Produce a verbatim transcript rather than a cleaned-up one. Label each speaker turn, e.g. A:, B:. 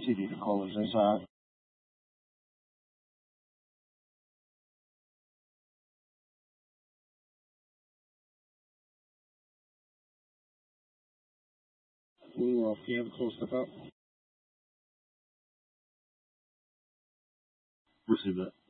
A: City College inside. Blue off, can you have a close step up? Receive it.